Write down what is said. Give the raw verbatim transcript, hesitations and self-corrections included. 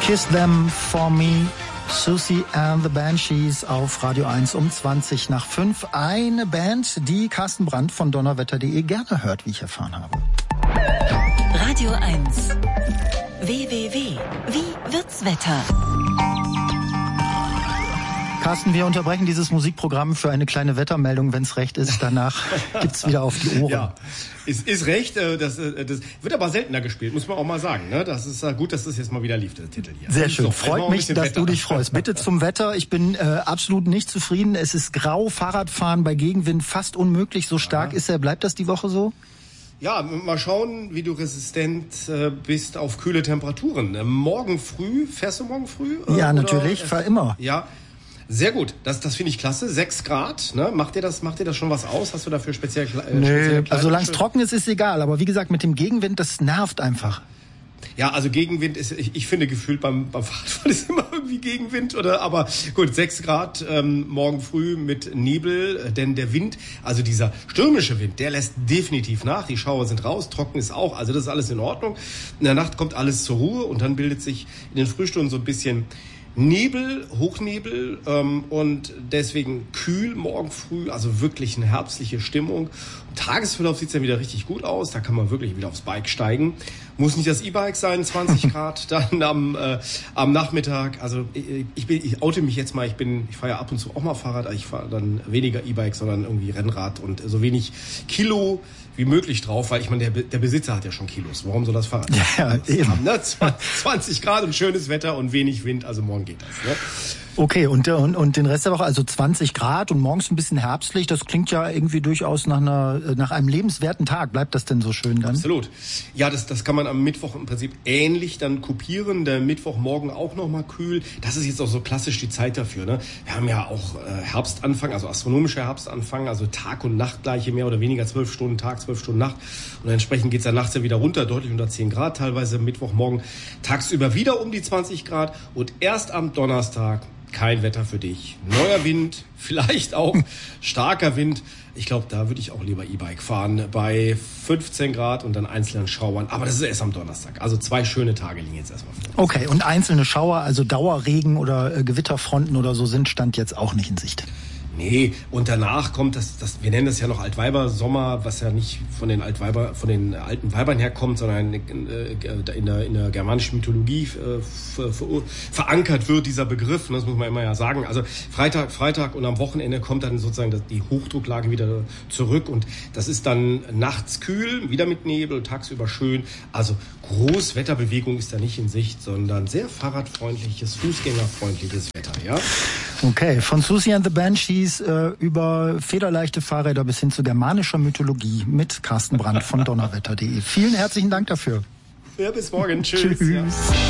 Kiss Them For Me, Susie and the Banshees auf Radio eins um zwanzig nach fünf. Eine Band, die Carsten Brandt von donnerwetter punkt de gerne hört, wie ich erfahren habe. Radio eins. W W W. Wie wird's Wetter? Carsten, wir unterbrechen dieses Musikprogramm für eine kleine Wettermeldung, wenn es recht ist. Danach gibt's wieder auf die Ohren. Ja, ist, ist recht. Das, das wird aber seltener gespielt, muss man auch mal sagen. Das ist gut, dass das jetzt mal wieder lief, der Titel hier. Sehr schön. So, freut mich, dass Wetter. Du dich freust. Bitte zum Wetter. Ich bin äh, absolut nicht zufrieden. Es ist grau. Fahrradfahren bei Gegenwind fast unmöglich. So stark ja. ist er. Bleibt das die Woche so? Ja, mal schauen, wie du resistent äh, bist auf kühle Temperaturen. Äh, morgen früh, fährst du morgen früh? Äh, ja, natürlich. Fahr immer. Ja. Sehr gut, das, das finde ich klasse. Sechs Grad, ne? Macht dir das, macht dir das schon was aus? Hast du dafür speziell äh, Nö, also solange es trocken ist, ist egal. Aber wie gesagt, mit dem Gegenwind, das nervt einfach. Ja, also Gegenwind ist, ich, ich finde gefühlt beim, beim Fahrradfahren ist immer irgendwie Gegenwind, oder? Aber gut, sechs Grad ähm, morgen früh mit Nebel, äh, denn der Wind, also dieser stürmische Wind, der lässt definitiv nach. Die Schauer sind raus, trocken ist auch, also das ist alles in Ordnung. In der Nacht kommt alles zur Ruhe und dann bildet sich in den Frühstunden so ein bisschen Nebel, Hochnebel ähm, und deswegen kühl morgen früh, also wirklich eine herbstliche Stimmung. Im Tagesverlauf sieht's dann wieder richtig gut aus, da kann man wirklich wieder aufs Bike steigen. Muss nicht das E-Bike sein, zwanzig Grad, dann am, äh, am Nachmittag. Also ich, ich, bin, ich oute mich jetzt mal, ich bin, ich fahre ja ab und zu auch mal Fahrrad, aber ich fahre dann weniger E-Bike, sondern irgendwie Rennrad und so wenig Kilo wie möglich drauf, weil ich meine, der, der Besitzer hat ja schon Kilos. Warum soll das Fahrrad ja, eben. haben? Ne? zwanzig Grad und schönes Wetter und wenig Wind, also morgen geht das. Ne? Okay, und, und, und den Rest der Woche, also zwanzig Grad und morgens ein bisschen herbstlich, das klingt ja irgendwie durchaus nach einer, nach einem lebenswerten Tag. Bleibt das denn so schön dann? Absolut. Ja, das, das kann man am Mittwoch im Prinzip ähnlich dann kopieren. Der Mittwochmorgen auch nochmal kühl. Das ist jetzt auch so klassisch die Zeit dafür. Ne? Wir haben ja auch äh, Herbstanfang, also astronomischer Herbstanfang, also Tag und Nacht gleiche mehr oder weniger, zwölf Stunden Tag, zwölf Stunden Nacht. Und entsprechend geht's dann nachts ja wieder runter, deutlich unter zehn Grad, teilweise Mittwochmorgen tagsüber wieder um die zwanzig Grad und erst am Donnerstag kein Wetter für dich. Neuer Wind, vielleicht auch starker Wind. Ich glaube, da würde ich auch lieber E-Bike fahren bei fünfzehn Grad und dann einzelnen Schauern. Aber das ist erst am Donnerstag. Also zwei schöne Tage liegen jetzt erstmal vor. Okay, und einzelne Schauer, also Dauerregen oder äh, Gewitterfronten oder so sind Stand jetzt auch nicht in Sicht. Nee, und danach kommt das, das, wir nennen das ja noch Altweibersommer, was ja nicht von den Altweiber, von den alten Weibern herkommt, sondern in, äh, in der, in der germanischen Mythologie äh, ver, ver, verankert wird dieser Begriff, das muss man immer ja sagen. Also Freitag, Freitag und am Wochenende kommt dann sozusagen die Hochdrucklage wieder zurück und das ist dann nachts kühl, wieder mit Nebel, tagsüber schön. Also Großwetterbewegung ist da nicht in Sicht, sondern sehr fahrradfreundliches, fußgängerfreundliches Wetter, ja. Okay, von Susie and the Banshees äh, über federleichte Fahrräder bis hin zu germanischer Mythologie mit Carsten Brandt von donnerwetter punkt de. Vielen herzlichen Dank dafür. Ja, bis morgen. Tschüss. Tschüss. Ja.